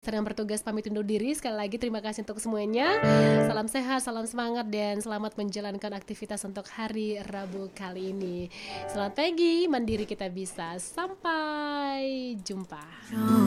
sedang bertugas pamit undur diri. Sekali lagi terima kasih untuk semuanya. Salam sehat, salam semangat, dan selamat menjalankan aktivitas untuk hari Rabu kali ini. Selamat pagi, mandiri kita bisa. Sampai jumpa.